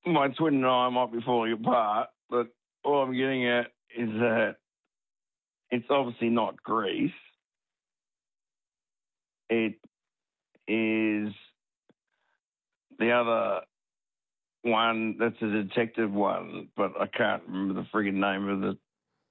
my twin and I might be falling apart, but all I'm getting at is that it's obviously not Grease. It is the other one that's a detective one, but I can't remember the friggin' name of the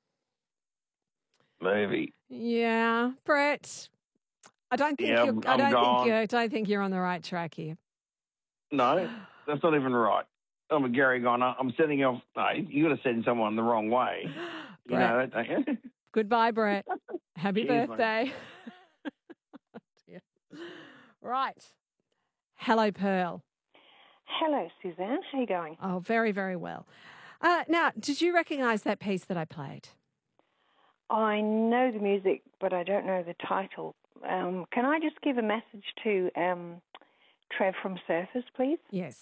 movie. Yeah, Brett. I don't think Yeah, you're. I I'm don't gone. think you. I don't think you're on the right track here. No, that's not even right. I'm a Gary Goner. I'm setting off. No, you got to send someone the wrong way. You know that, don't you? Goodbye, Brett. Happy Cheers, birthday. Yeah. Right. Hello, Pearl. Hello, Suzanne. How you going? Oh, very, very well. Now, did you recognise that piece that I played? I know the music, but I don't know the title. Can I just give a message to Trev from Surfers, please? Yes.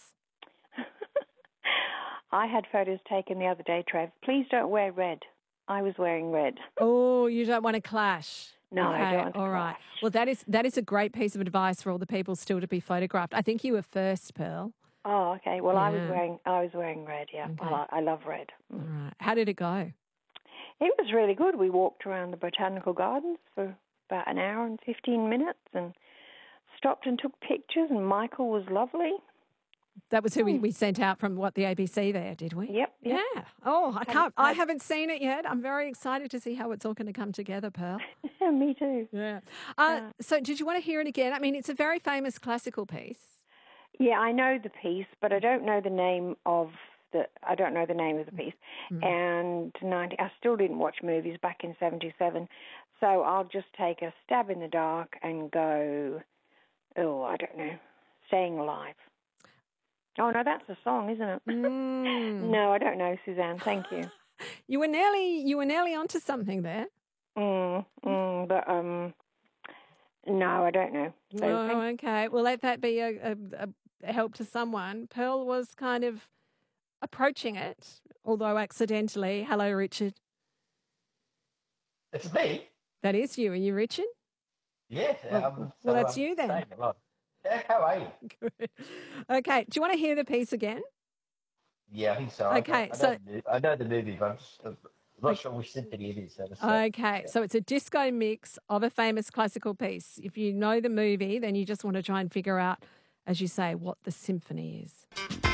I had photos taken the other day, Trev. Please don't wear red. I was wearing red. Oh, you don't want to clash. No, okay, I don't want to all right. clash. Well, that is a great piece of advice for all the people still to be photographed. I think you were first, Pearl. Oh, okay. Well, Yeah. I was wearing red. Yeah. Okay. Well, I love red. All right. How did it go? It was really good. We walked around the botanical gardens for about an hour and 15 minutes, and stopped and took pictures. And Michael was lovely. That was who we sent out from the ABC there, did we? Yep. Yeah. Oh, I haven't seen it yet. I'm very excited to see how it's all going to come together, Pearl. Me too. Yeah. So did you want to hear it again? I mean, it's a very famous classical piece. Yeah, I know the piece, but I don't know the name of the piece. And I still didn't watch movies back in 1977, so I'll just take a stab in the dark and go, I don't know, Staying Alive. Oh, no, that's a song, isn't it? No, I don't know, Suzanne. Thank you. You were nearly onto something there. But no, I don't know. So okay. Well, let that be a help to someone. Pearl was kind of approaching it, although accidentally. Hello, Richard. It's me. That is you. Are you Richard? Yeah. Well, that's you then. Yeah, how are you? Good. Okay. Do you want to hear the piece again? Yeah, I think so. Okay, I know the movie, but I'm not sure which symphony it is. Okay, so it's a disco mix of a famous classical piece. If you know the movie, then you just want to try and figure out, as you say, what the symphony is.